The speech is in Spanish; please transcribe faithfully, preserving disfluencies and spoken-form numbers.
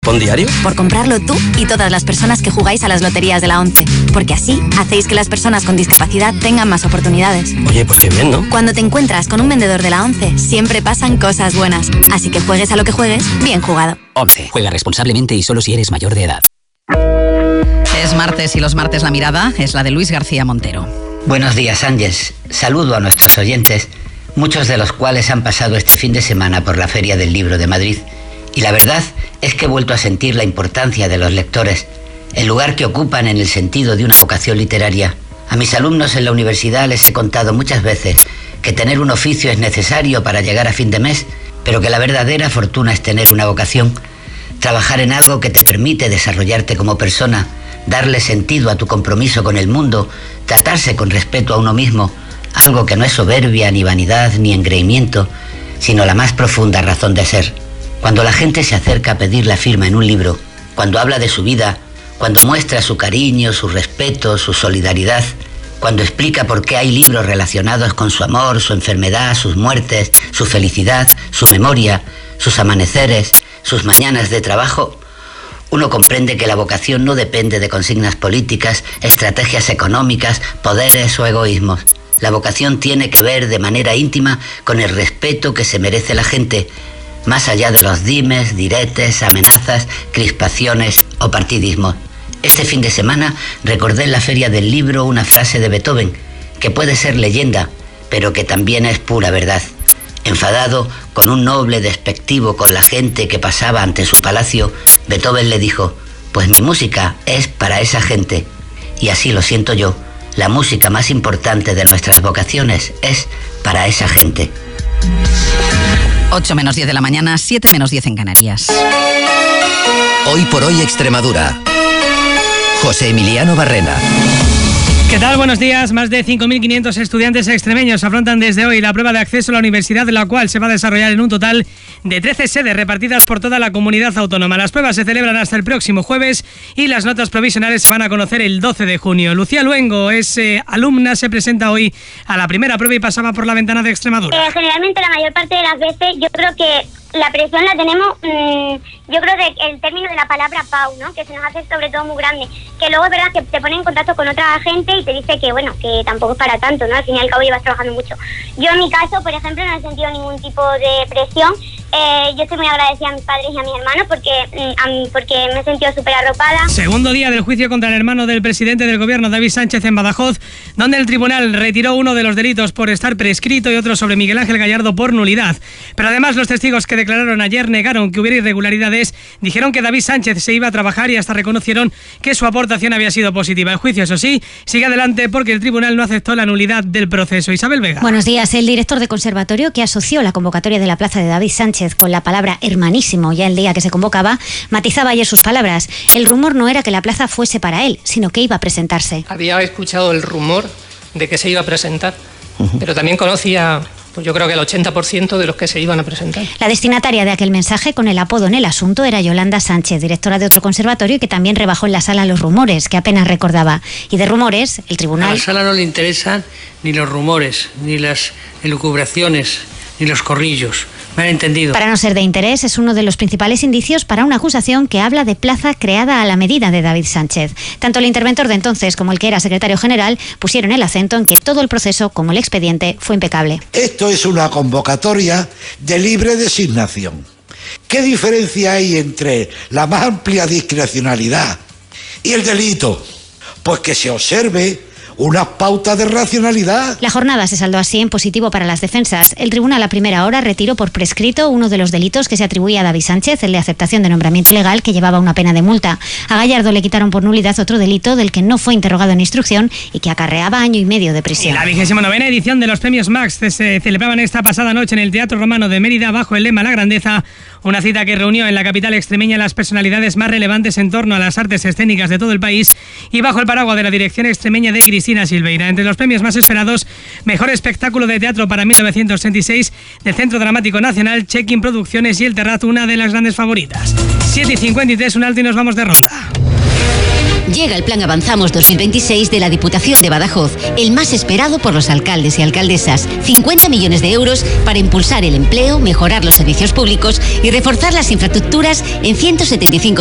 cupón diario? Por comprarlo tú y todas las personas que jugáis a las loterías de la ONCE. Porque así hacéis que las personas con discapacidad tengan más oportunidades. Oye, pues qué bien, ¿no? Cuando te encuentras con un vendedor de la ONCE, siempre pasan cosas buenas. Así que juegues a lo que juegues, bien jugado. ONCE. Juega responsablemente y solo si eres mayor de edad. Es martes y los martes la mirada es la de Luis García Montero. Buenos días, Ángeles. Saludo a nuestros oyentes, muchos de los cuales han pasado este fin de semana por la Feria del Libro de Madrid. Y la verdad es que he vuelto a sentir la importancia de los lectores, el lugar que ocupan en el sentido de una vocación literaria. A mis alumnos en la universidad les he contado muchas veces que tener un oficio es necesario para llegar a fin de mes, pero que la verdadera fortuna es tener una vocación, trabajar en algo que te permite desarrollarte como persona, darle sentido a tu compromiso con el mundo, tratarse con respeto a uno mismo, algo que no es soberbia, ni vanidad, ni engreimiento, sino la más profunda razón de ser. Cuando la gente se acerca a pedir la firma en un libro, cuando habla de su vida, cuando muestra su cariño, su respeto, su solidaridad, cuando explica por qué hay libros relacionados con su amor, su enfermedad, sus muertes, su felicidad, su memoria, sus amaneceres, sus mañanas de trabajo, uno comprende que la vocación no depende de consignas políticas, estrategias económicas, poderes o egoísmos. La vocación tiene que ver de manera íntima con el respeto que se merece la gente, más allá de los dimes, diretes, amenazas, crispaciones o partidismos. Este fin de semana recordé en la Feria del Libro una frase de Beethoven, que puede ser leyenda, pero que también es pura verdad. Enfadado, con un noble despectivo con la gente que pasaba ante su palacio, Beethoven le dijo: pues mi música es para esa gente. Y así lo siento yo, la música más importante de nuestras vocaciones es para esa gente. ocho menos diez de la mañana, siete menos diez en Canarias. Hoy por hoy Extremadura. José Emiliano Barrena. ¿Qué tal? Buenos días. Más de cinco mil quinientos estudiantes extremeños afrontan desde hoy la prueba de acceso a la universidad, la cual se va a desarrollar en un total de trece sedes repartidas por toda la comunidad autónoma. Las pruebas se celebran hasta el próximo jueves y las notas provisionales se van a conocer el doce de junio. Lucía Luengo es eh, alumna, se presenta hoy a la primera prueba y pasaba por la ventana de Extremadura. Eh, generalmente la mayor parte de las veces yo creo que la presión la tenemos, mmm, yo creo que el término de la palabra Pau, ¿no? Que se nos hace sobre todo muy grande, que luego es verdad que te pone en contacto con otra gente y te dice que bueno, que tampoco es para tanto, ¿no? Al fin y al cabo llevas trabajando mucho. Yo en mi caso, por ejemplo, no he sentido ningún tipo de presión. Eh, yo estoy muy agradecida a mis padres y a mis hermanos porque, mm, a mí, porque me he sentido súper arropada. Segundo día del juicio contra el hermano del presidente del gobierno, David Sánchez, en Badajoz, donde el tribunal retiró uno de los delitos por estar prescrito y otro sobre Miguel Ángel Gallardo por nulidad. Pero además los testigos que declararon ayer negaron que hubiera irregularidades, dijeron que David Sánchez se iba a trabajar y hasta reconocieron que su aportación había sido positiva. El juicio, eso sí, sigue adelante porque el tribunal no aceptó la nulidad del proceso. Isabel Vega. Buenos días. El director de conservatorio, que asoció la convocatoria de la plaza de David Sánchez con la palabra hermanísimo ya el día que se convocaba, matizaba ayer sus palabras. El rumor no era que la plaza fuese para él, sino que iba a presentarse. Había escuchado el rumor de que se iba a presentar, uh-huh. pero también conocía, pues yo creo que el ochenta por ciento de los que se iban a presentar. La destinataria de aquel mensaje con el apodo en el asunto era Yolanda Sánchez, directora de otro conservatorio, que también rebajó en la sala los rumores, que apenas recordaba. Y de rumores, el tribunal... A la sala no le interesan ni los rumores, ni las elucubraciones, ni los corrillos. Me han entendido. Para no ser de interés, es uno de los principales indicios para una acusación que habla de plaza creada a la medida de David Sánchez. Tanto el interventor de entonces como el que era secretario general pusieron el acento en que todo el proceso, como el expediente, fue impecable. Esto es una convocatoria de libre designación. ¿Qué diferencia hay entre la más amplia discrecionalidad y el delito? Pues que se observe una pauta de racionalidad. La jornada se saldó así en positivo para las defensas. El tribunal a primera hora retiró por prescrito uno de los delitos que se atribuía a David Sánchez, el de aceptación de nombramiento ilegal, que llevaba una pena de multa. A Gallardo le quitaron por nulidad otro delito del que no fue interrogado en instrucción y que acarreaba año y medio de prisión. Y la vigésima novena edición de los premios Max se celebraban esta pasada noche en el Teatro Romano de Mérida bajo el lema La Grandeza, una cita que reunió en la capital extremeña las personalidades más relevantes en torno a las artes escénicas de todo el país y bajo el paraguas de la dirección extremeña de Cristina Silveira. Entre los premios más esperados, mejor espectáculo de teatro para mil novecientos sesenta y seis del Centro Dramático Nacional, Check-in Producciones y El Terrat, una de las grandes favoritas. siete y cincuenta y tres, un alto y nos vamos de ronda. Llega el Plan Avanzamos dos mil veintiséis de la Diputación de Badajoz, el más esperado por los alcaldes y alcaldesas. cincuenta millones de euros para impulsar el empleo, mejorar los servicios públicos y reforzar las infraestructuras en ciento setenta y cinco